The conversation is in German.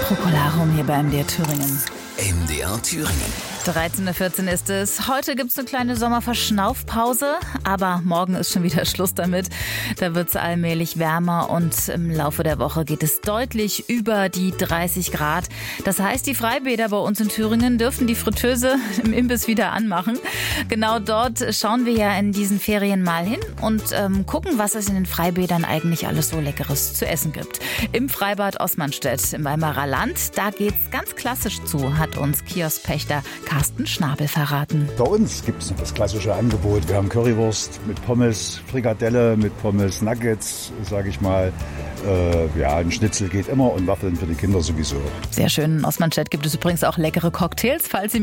Procolarum hier bei MDR Thüringen. MDR Thüringen. 13.14 Uhr ist es. Heute gibt es eine kleine Sommerverschnaufpause, aber morgen ist schon wieder Schluss damit. Da wird es allmählich wärmer und im Laufe der Woche geht es deutlich über die 30 Grad. Das heißt, die Freibäder bei uns in Thüringen dürfen die Fritteuse im Imbiss wieder anmachen. Genau dort schauen wir ja in diesen Ferien mal hin und gucken, was es in den Freibädern eigentlich alles so Leckeres zu essen gibt. Im Freibad Osmanstedt im Weimarer Land, da geht's ganz klassisch zu, hat uns Kioskpächter Carsten Schnabel verraten. Bei uns gibt es noch das klassische Angebot. Wir haben Currywurst mit Pommes, Frikadelle mit Pommes, Nuggets, sage ich mal. Ein Schnitzel geht immer und Waffeln für die Kinder sowieso. Sehr schön. In Osmanstedt gibt es übrigens auch leckere Cocktails, falls Sie